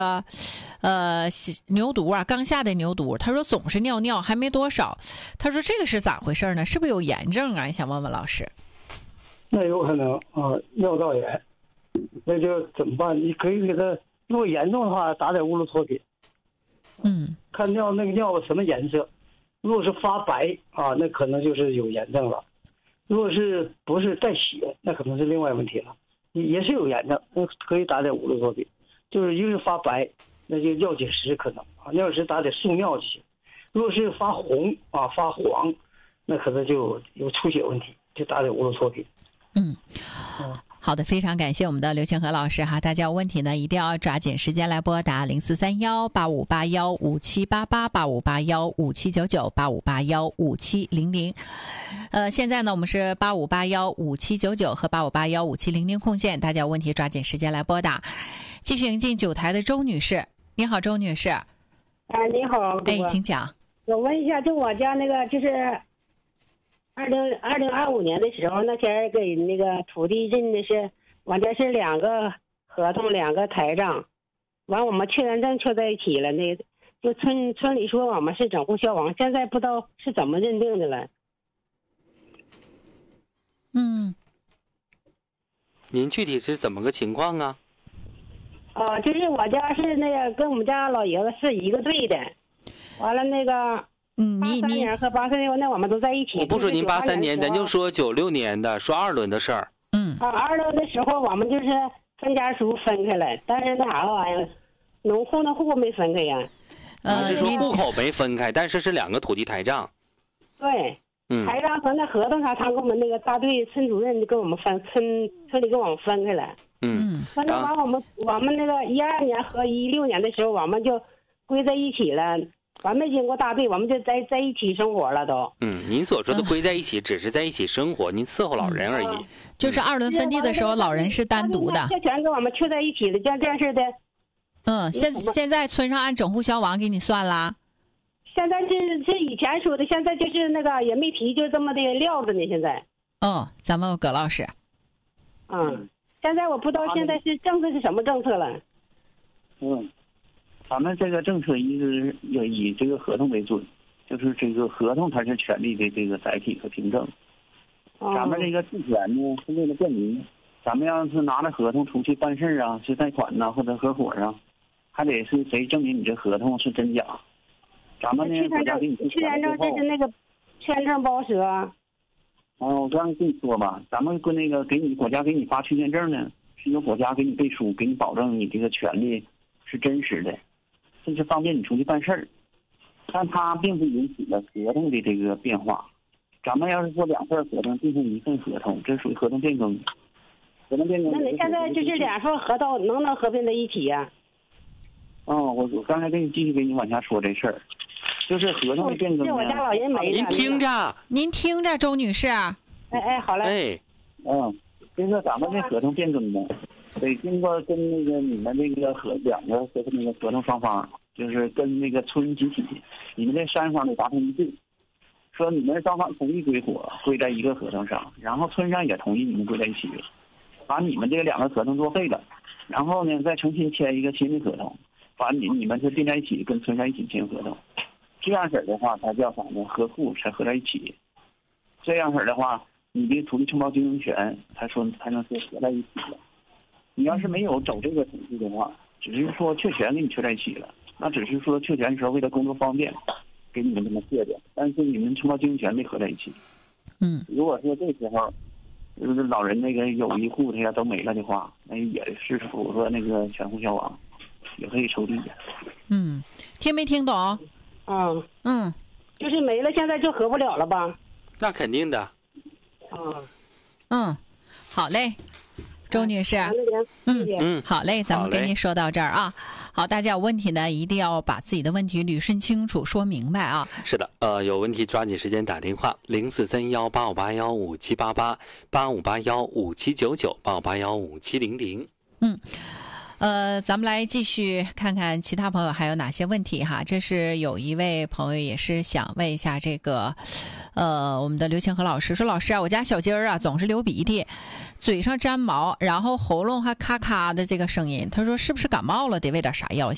牛犊啊，刚下的牛犊，他说总是尿尿，还没多少。他说这个是咋回事呢？是不是有炎症啊？想问问老师。 那有可能啊，尿道炎，那就怎么办？你可以给他，如果严重的话，打点乌鲁托品。看那个尿什么颜色，如果是发白啊，那可能就是有炎症了；如果是不是带血，那可能是另外问题了，也是有炎症，那可以打点乌鲁托品。就是一个是发白，那就尿结石可能啊，尿结石打点速尿就行。如果是发红啊发黄，那可能就有出血问题，就打点乌鲁托品。 好的，非常感谢我们的刘清和老师哈，大家有问题呢一定要抓紧时间来拨打0431858157888581579985815700。现在呢我们是85815799和85815700空线，大家有问题抓紧时间来拨打。继续迎进9台的周女士，你好，周女士。 你好， 请讲。 我问一下，就我家那个就是2025年的时候，那前给那个土地认的是，我这是2个合同2个台账，完我们确认证确在一起了，那就村里说我们是整户消亡，现在不知道是怎么认定的了。 您具体是怎么个情况啊？ 就是我家是那个跟我们家老爷子是一个队的，完了那个83年和86年我们都在一起。 我不说您83年，咱就说96年的，说2轮的事儿。 2轮的时候我们就是分家属分开了，但是那啥玩意儿，农户那户没分开呀。 是说户口没分开，但是是2个土地台账。 对。台账和那合同上，他跟我们那个大队村主任跟我们村里跟我们分开了。分开完我们那个12年和16年的时候，我们就归在一起了。完没经过大队，我们就在一起生活了都。 您所说的归在一起，只是在一起生活，您伺候老人而已。 就是2轮分地的时候，老人是单独的。 这全跟我们确在一起的，像这样似的。 现在村上按整户消亡给你算啦。 现在是以前说的，现在就是那个也没提，就这么的撂着呢。现在。 咱们葛老师。 现在我不知道现在是政策是什么政策了。 咱们这个政策一直以这个合同为准，就是这个合同它是权利的这个载体和凭证。咱们这个质权呢是为了便民，咱们要是拿着合同出去办事啊，去贷款呐，或者合伙啊，还得是谁证明你这合同是真假。咱们呢，国家给你确认证就是那个确认证包折。 我刚才跟你说吧，咱们跟那个国家给你发确认证呢，是由国家给你背书，给你保证你这个权利是真实的，这是方便你出去办事儿。但它并不引起了合同的这个变化。咱们要是说2份合同变成1份合同，这属于合同变更。合同变更。 那你现在就是2份合同能不能合并在一起呀？ 我刚才继续给你往下说这事儿。就是合同的变更。 我家老人没了。 您听着，周女士。 好嘞。 就是咱们这合同变更呢，得经过跟那个你们那个2个那个合同双方，就是跟那个村集体，你们这3方得达成一致，说你们双方同意归在一个合同上，然后村上也同意你们归在一起，把你们这2个合同作废了，然后呢再重新签一个新的合同，把你们是并在一起，跟村上一起签合同。这样式的话，它叫啥呢？合户才合在一起。这样式的话，你的土地承包经营权，他说才能是合在一起的。你要是没有走这个程序的话，只是说确权给你确在一起了，那只是说确权的时候为了工作方便，给你们这么确的，但是你们承包经营权没合在一起。如果说这时候，老人那个有一户他要都没了的话，那也是符合那个全户消亡，也可以抽地的。 听没听懂？ 就是没了，现在就合不了了吧？ 那肯定的。 好嘞，周女士。好嘞，咱们跟您说到这儿啊。好，大家有问题呢，一定要把自己的问题捋顺清楚，说明白啊。 是的，有问题抓紧时间打电话0431858157888581579985815700。 咱们来继续看看其他朋友还有哪些问题哈。这是有一位朋友也是想问一下这个，我们的刘清和老师说，老师啊，我家小鸡儿啊总是流鼻涕，嘴上粘毛，然后喉咙还咔咔的这个声音，他说是不是感冒了？得喂点啥药？